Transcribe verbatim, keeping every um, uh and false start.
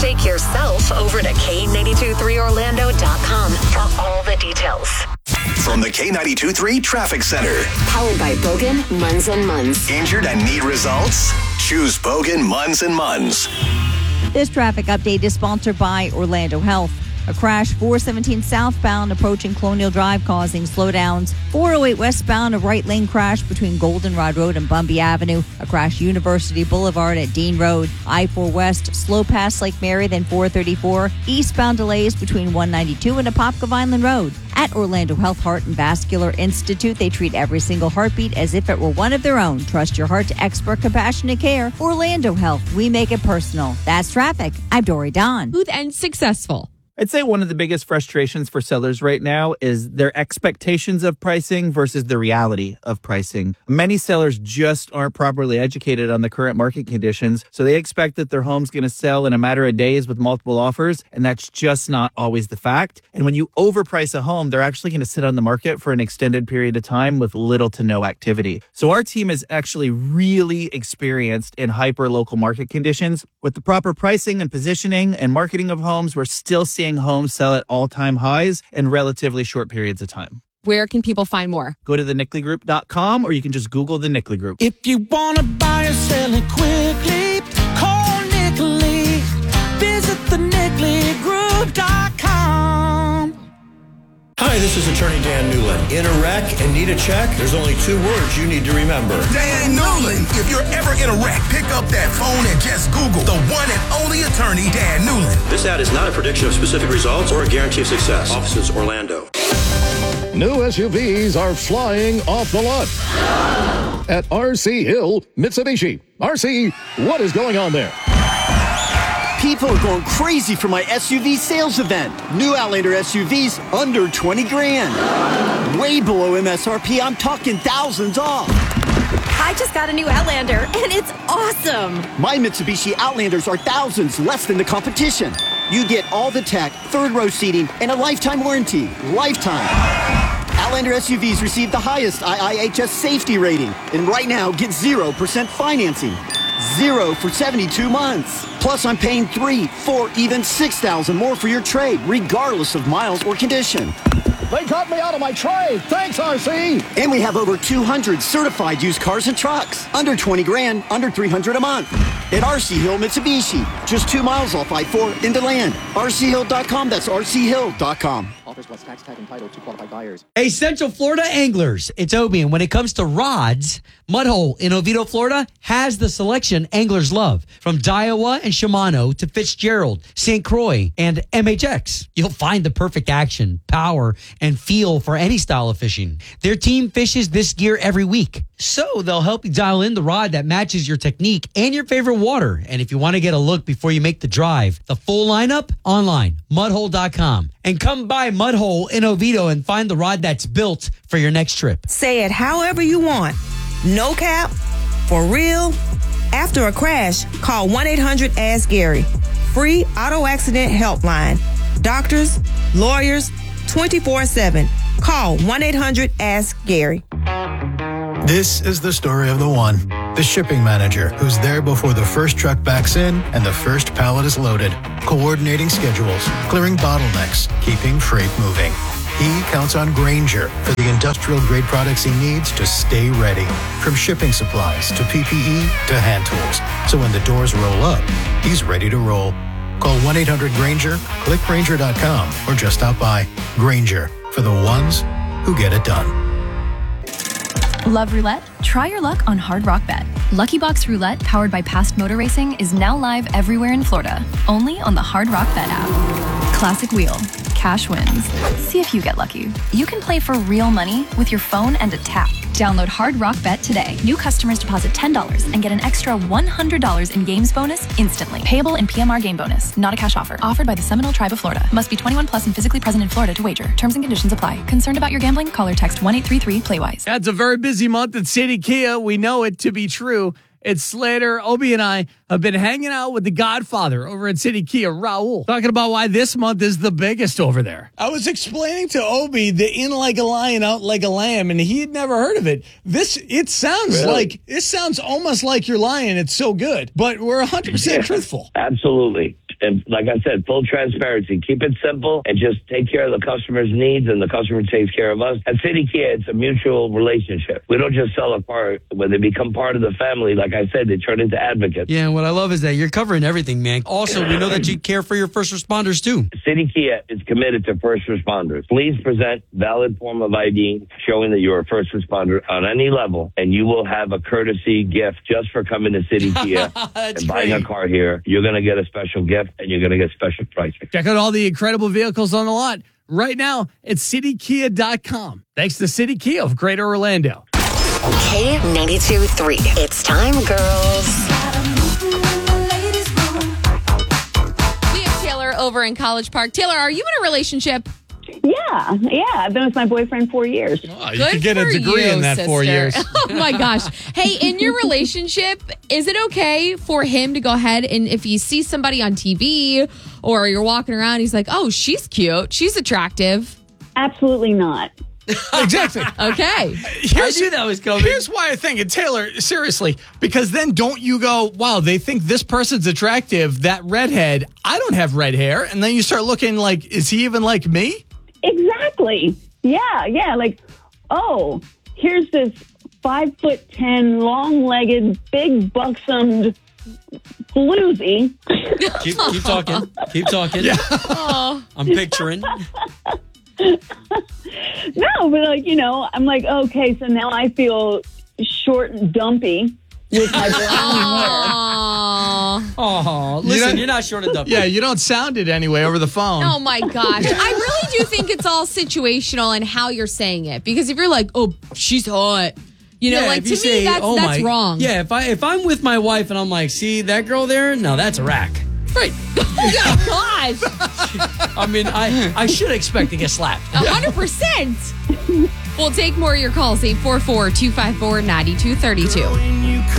Take yourself over to K nine two three Orlando dot com for all the details. From the K nine two three Traffic Center. Powered by Bogan, Munz and Munz. Injured and need results? Choose Bogan, Munz and Munz. This traffic update is sponsored by Orlando Health. A crash four seventeen southbound approaching Colonial Drive causing slowdowns. four oh eight westbound, a right lane crash between Goldenrod Road and Bumby Avenue. A crash University Boulevard at Dean Road. I four West, slow past Lake Mary, then four thirty-four. Eastbound delays between one ninety-two and Apopka Vineland Road. At Orlando Health Heart and Vascular Institute, they treat every single heartbeat as if it were one of their own. Trust your heart to expert compassionate care. Orlando Health, we make it personal. That's traffic. I'm Dory Don. Smooth and successful. I'd say one of the biggest frustrations for sellers right now is their expectations of pricing versus the reality of pricing. Many sellers just aren't properly educated on the current market conditions, so they expect that their home's going to sell in a matter of days with multiple offers, and that's just not always the fact. And when you overprice a home, they're actually going to sit on the market for an extended period of time with little to no activity. So our team is actually really experienced in hyper-local market conditions. With the proper pricing and positioning and marketing of homes, we're still seeing homes sell at all-time highs in relatively short periods of time. Where can people find more? Go to the nickley group dot com or you can just Google the Nickley Group. If you want to buy or sell it quickly, call Nickley. Visit the nickley group dot com. Hi, this is attorney Dan Newland. In a wreck and need a check? There's only two words you need to remember. Dan Newland. If you're ever in a wreck, pick up that phone and just Google the one and only attorney, Dan Newland. This ad is not a prediction of specific results or a guarantee of success. Offices, Orlando. New S U Vs are flying off the lot at R C Hill Mitsubishi. R C, what is going on there? People are going crazy for my S U V sales event. New Outlander S U Vs under twenty grand. Way below M S R P. I'm talking thousands off. I just got a new Outlander, and it's awesome. My Mitsubishi Outlanders are thousands less than the competition. You get all the tech, third row seating, and a lifetime warranty. Lifetime. Outlander S U Vs receive the highest I I H S safety rating. And right now, get zero percent financing. Zero for seventy-two months. Plus, I'm paying three, four, even six thousand more for your trade, regardless of miles or condition. They got me out of my trade. Thanks, R C. And we have over two hundred certified used cars and trucks. Under twenty grand, under three hundred a month. At R C Hill Mitsubishi, just two miles off I four into land. R C hill dot com, that's R C hill dot com. Offers plus tax tag entitled to qualified buyers. Hey, Central Florida anglers, it's Obi, and when it comes to rods, Mudhole in Oviedo, Florida has the selection anglers love. From Daiwa and Shimano to Fitzgerald, Saint Croix, and M H X. You'll find the perfect action, power, and feel for any style of fishing. Their team fishes this gear every week, so they'll help you dial in the rod that matches your technique and your favorite water. And if you want to get a look before you make the drive, the full lineup online, mudhole dot com. And come by Mudhole in Oviedo and find the rod that's built for your next trip. Say it however you want. No cap, for real. After a crash, call one eight hundred ask Gary. Free auto accident helpline. Doctors, lawyers, twenty-four seven. Call one eight hundred ask Gary. This is the story of the one, the shipping manager who's there before the first truck backs in and the first pallet is loaded, coordinating schedules, clearing bottlenecks, keeping freight moving. He counts on Grainger for the industrial-grade products he needs to stay ready, from shipping supplies to P P E to hand tools. So when the doors roll up, he's ready to roll. Call one eight hundred Grainger, click Grainger dot com, or just stop by. Grainger, for the ones who get it done. Love roulette? Try your luck on Hard Rock Bet. Lucky Box Roulette, powered by Past Motor Racing, is now live everywhere in Florida, only on the Hard Rock Bet app. Classic wheel, cash wins. See if you get lucky. You can play for real money with your phone and a tap. Download Hard Rock Bet today. New customers deposit ten dollars and get an extra one hundred dollars in games bonus instantly. Payable in P M R game bonus. Not a cash offer. Offered by the Seminole Tribe of Florida. Must be twenty-one plus and physically present in Florida to wager. Terms and conditions apply. Concerned about your gambling? Call or text one eight three three play wise. That's a very busy month at City Kia. We know it to be true. It's Slater. Obi and I have been hanging out with the Godfather over at City Kia, Raul, talking about why this month is the biggest over there. I was explaining to Obi the in like a lion, out like a lamb, and he had never heard of it. This, it sounds really? like, it sounds almost like you're lying. It's so good, but we're one hundred percent yeah, truthful. Absolutely. And like I said, full transparency. Keep it simple and just take care of the customer's needs, and the customer takes care of us. At City Kia, it's a mutual relationship. We don't just sell a car. When they become part of the family, like I said, they turn into advocates. Yeah, and what I love is that you're covering everything, man. Also, we know that you care for your first responders, too. City Kia is committed to first responders. Please present valid form of I D showing that you're a first responder on any level, and you will have a courtesy gift just for coming to City Kia and buying great. a car here. You're going to get a special gift, and you're going to get special pricing. Check out all the incredible vehicles on the lot right now at city kia dot com. Thanks to City Kia of Greater Orlando. K ninety-two three. It's time, girls. We have Taylor over in College Park. Taylor, are you in a relationship? Yeah, yeah. I've been with my boyfriend four years. Oh, you could get a degree you, in that sister. four years. Oh my gosh. Hey, in your relationship, is it okay for him to go ahead and if he sees somebody on T V or you're walking around, he's like, oh, she's cute, she's attractive? Absolutely not. Exactly. Okay. Here's, I knew that was coming. Here's why I think it, Taylor, seriously, because then don't you go, wow, they think this person's attractive, that redhead, I don't have red hair. And then you start looking like, is he even like me? Exactly. Yeah, yeah. Like, oh, here's this five foot ten, long legged, big buxom bluesy. Keep, keep talking. Keep talking. Yeah. I'm picturing. No, but like, you know, I'm like, okay, so now I feel short and dumpy with my brown hair. Oh, listen, You you're not short of dumpy. Yeah, you don't sound it anyway over the phone. Oh my gosh. I really do think it's all situational and how you're saying it. Because if you're like, oh, she's hot. You know, Yeah, like if to you me, say, that's, oh that's my- wrong. Yeah, if I if I'm with my wife and I'm like, see that girl there? No, that's a rack. Right. Oh gosh. I mean, I I should expect to get slapped. A hundred percent. We'll take more of your calls. eight four four, two five four, nine two three two.